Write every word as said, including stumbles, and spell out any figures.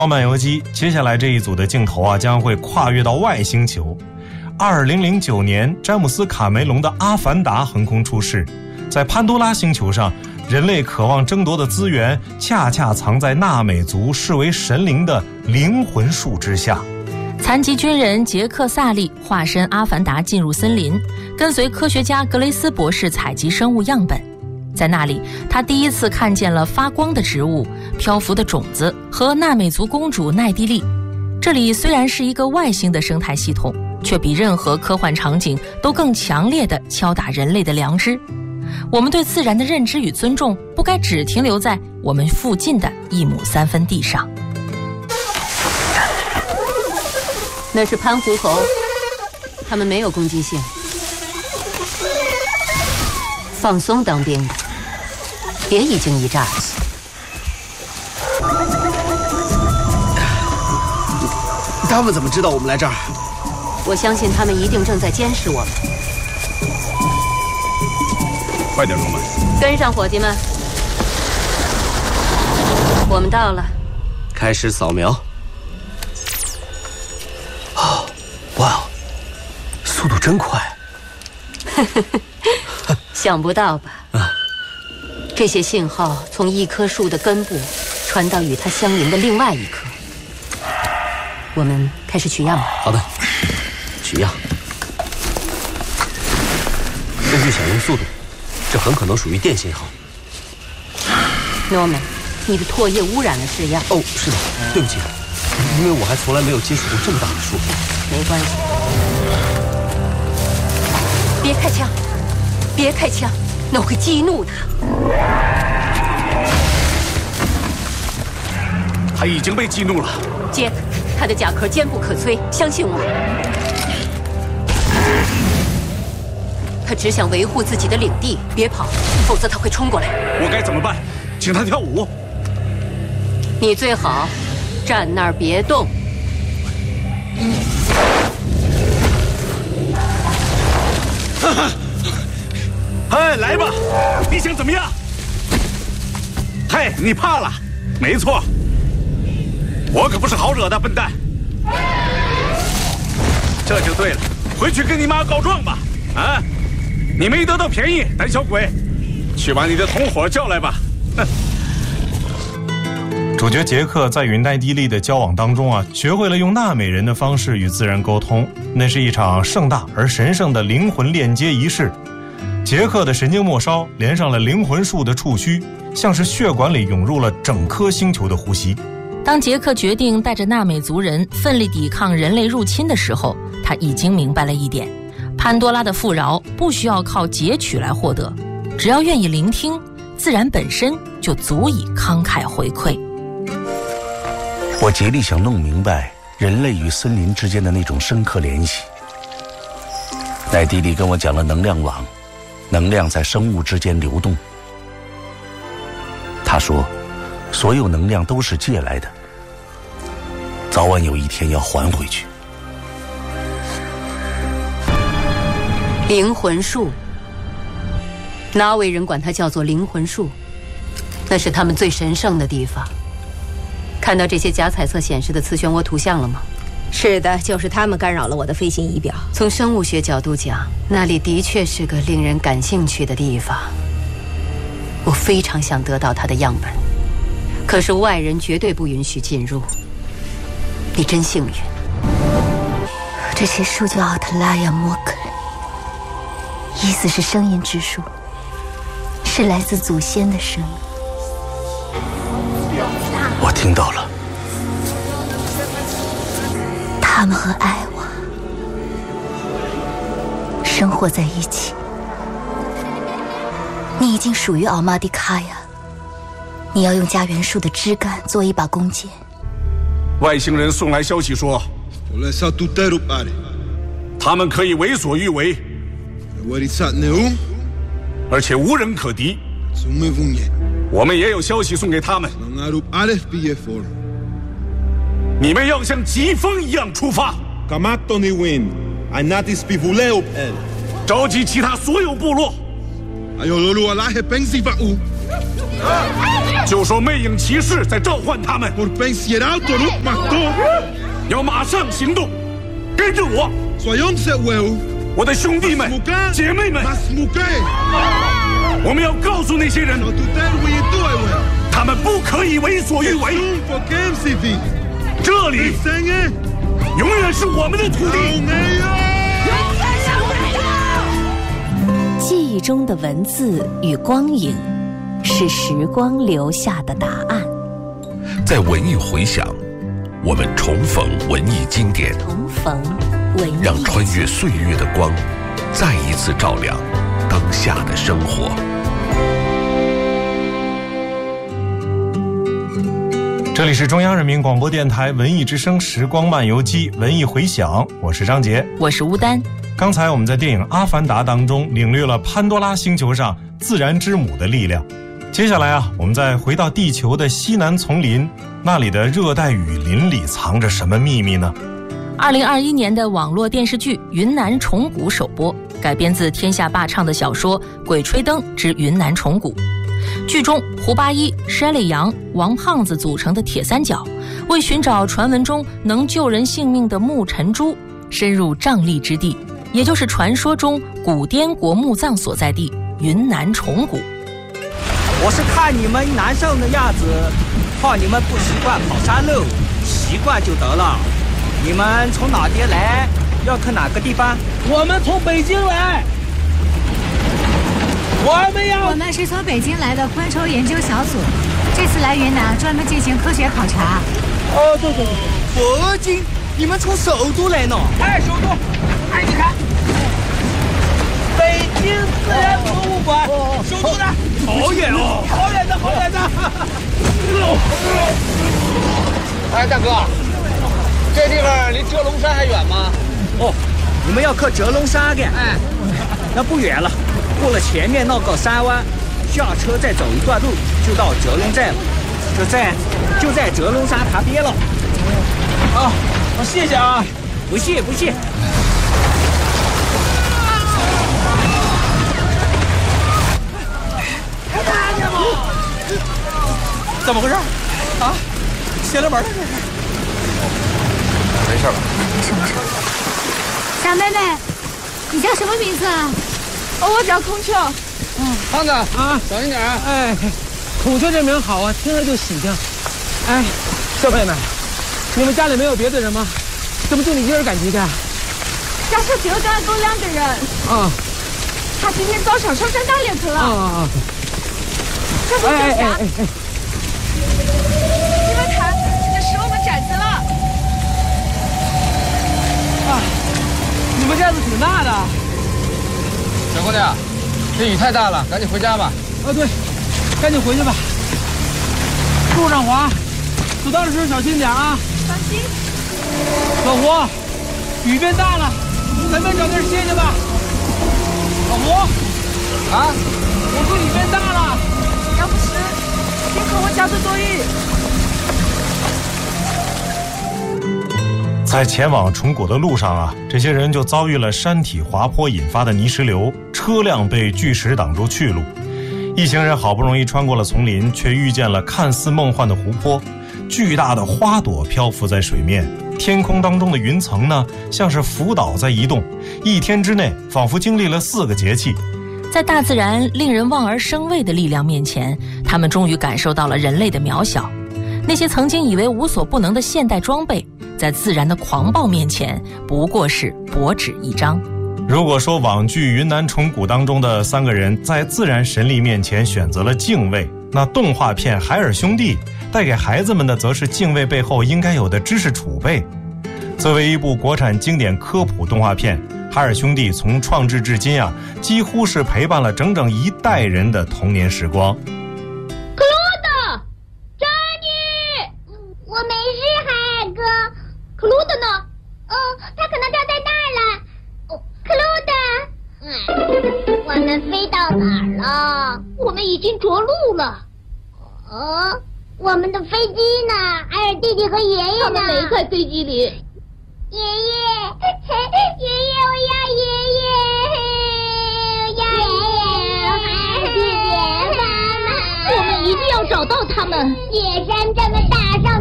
漫游记，接下来这一组的镜头啊，将会跨越到外星球。二零零九年，詹姆斯·卡梅隆的《阿凡达》横空出世，在潘多拉星球上，人类渴望争夺的资源，恰恰藏在纳美族视为神灵的灵魂树之下。 残疾军人杰克·萨利化身阿凡达进入森林，跟随科学家格雷斯博士采集生物样本。在那里，他第一次看见了发光的植物、漂浮的种子和纳美族公主奈蒂利。这里虽然是一个外星的生态系统，却比任何科幻场景都更强烈地敲打人类的良知。我们对自然的认知与尊重，不该只停留在我们附近的一亩三分地上。 那是潘狐猴，它们没有攻击性。放松，当兵的，别一惊一乍的。 他们怎么知道我们来这儿？ 我相信他们一定正在监视我们。 快点，龙们， 跟上，伙计们，我们到了。 开始扫描。哦，哇，速度真快！ 想不到吧？啊！这些信号从一棵树的根部传到与它相邻的另外一棵。我们开始取样吧。 好的，取样。根据响应速度，这很可能属于电信号。 Norman， 你的唾液污染了试样。 哦，是的，对不起，因为我还从来没有接触过这么大的树。 没关系。别开枪！别开枪，那我会激怒他。 他已经被激怒了。 杰克，他的甲壳坚不可摧，相信我。他只想维护自己的领地，别跑，否则他会冲过来。 我该怎么办？请他跳舞。 你最好站那儿别动。 哈哈。哎，来吧，你想怎么样？嘿，你怕了？没错，我可不是好惹的，笨蛋。这就对了，回去跟你妈告状吧。啊，你没得到便宜，胆小鬼，去把你的同伙叫来吧。哼。 主角杰克在与奈蒂利的交往当中啊，学会了用纳美人的方式与自然沟通。那是一场盛大而神圣的灵魂链接仪式。杰克的神经末梢连上了灵魂树的触须，像是血管里涌入了整颗星球的呼吸。 当杰克决定带着纳美族人奋力抵抗人类入侵的时候，他已经明白了一点：潘多拉的富饶不需要靠截取来获得，只要愿意聆听，自然本身就足以慷慨回馈。 我竭力想弄明白人类与森林之间的那种深刻联系。奈蒂利跟我讲了能量网，能量在生物之间流动。他说，所有能量都是借来的，早晚有一天要还回去。 灵魂树，纳维人管它叫做灵魂树，那是他们最神圣的地方。看到这些假彩色显示的磁漩涡图像了吗？ 是的，就是他们干扰了我的飞行仪表。 从生物学角度讲，那里的确是个令人感兴趣的地方。我非常想得到它的样本，可是外人绝对不允许进入。你真幸运。 这些树叫奥特拉亚莫克，意思是声音之树，是来自祖先的声音。 我听到了。 他们和艾娃生活在一起。你已经属于奥马蒂卡呀，你要用家园树的枝干做一把弓箭。 外星人送来消息说，他们可以为所欲为，而且无人可敌。我们也有消息送给他们，你们要像疾风一样出发，召集其他所有部落。 就说魅影骑士在召唤他们，要马上行动，跟着我。我的兄弟们、姐妹们，我们要告诉那些人，他们不可以为所欲为。这里永远是我们的土地。 记忆中的文字与光影，是时光留下的答案。 在文艺回响，我们重逢文艺经典， 重逢文艺， 让穿越岁月的光，再一次照亮当下的生活。 这里是中央人民广播电台文艺之声时光漫游记文艺回响，我是张杰， 我是吴丹。 刚才我们在电影《阿凡达》当中领略了潘多拉星球上自然之母的力量。接下来啊，我们再回到地球的西南丛林，那里的热带雨林里藏着什么秘密呢？ 二零二一年的网络电视剧《云南虫谷》首播，改编自天下霸唱的小说《鬼吹灯之云南虫谷》。剧中胡八一、山里阳、王胖子组成的铁三角，为寻找传闻中能救人性命的木尘珠，深入瘴疠之地，也就是传说中古滇国墓葬所在地云南虫谷。 我是看你们难受的样子，怕你们不习惯跑山路，习惯就得了。你们从哪边来？要去哪个地方？ 我们从北京来。我们要我们是从北京来的昆虫研究小组，这次来云南专门进行科学考察。 哦，对对对， 北京，你们从首都来呢？ 哎，首都，哎，你看，北京自然博物馆，首都呢？ 好远哦， 好远的，好远的。 哎，大哥，这地方离折龙山还远吗？ 哦，你们要去折龙山的？ 哎， 那不远了。过了前面那个山湾，下车再走一段路就到折龙寨了，就在就在折龙山旁边了。 啊，谢谢啊， 不谢不谢。 看见吗？怎么回事？啊，掀了门了这是？ 没事吧？ 没事没事。小妹妹，你叫什么名字啊？ 哦，我叫孔雀。 嗯，胖子啊，小心点啊！ 哎，孔雀这名好啊，听着就喜庆。哎，小妹妹，你们家里没有别的人吗？怎么就你一人赶集去？ 家是只有跟俺狗两个人。 啊。 他今天早上上山打猎去了。 啊啊啊！ 这是这下。 哎哎哎哎！ 你们看，这是我们寨子了。 啊，你们寨子挺大的。 小姑娘，这雨太大了，赶紧回家吧。 啊，对，赶紧回去吧。路上滑，走道的时候小心点啊。 放心。 老胡，雨变大了，咱们找地儿歇歇吧。老胡， 啊， 我说雨变大了， 要不是先和我家的多雨。 在前往虫谷的路上啊，这些人就遭遇了山体滑坡引发的泥石流，车辆被巨石挡住去路。一行人好不容易穿过了丛林，却遇见了看似梦幻的湖泊，巨大的花朵漂浮在水面，天空当中的云层呢，像是浮岛在移动。一天之内，仿佛经历了四个节气。 在大自然令人望而生畏的力量面前，他们终于感受到了人类的渺小。那些曾经以为无所不能的现代装备，在自然的狂暴面前不过是薄纸一张。 如果说网剧《云南虫谷》当中的三个人在自然神力面前选择了敬畏，那动画片《海尔兄弟》带给孩子们的则是敬畏背后应该有的知识储备。作为一部国产经典科普动画片，《海尔兄弟》从创制至今啊，几乎是陪伴了整整一代人的童年时光。 我没事，海尔哥。克鲁德呢？嗯，他可能掉在那儿了。哦，克鲁德，嗯，我们飞到哪儿了？我们已经着陆了。哦，我们的飞机呢？海尔弟弟和爷爷呢？他们没在飞机里。爷爷，爷爷，我要爷爷，我要爷爷，弟弟，妈妈，我们一定要找到他们。野山这么大，上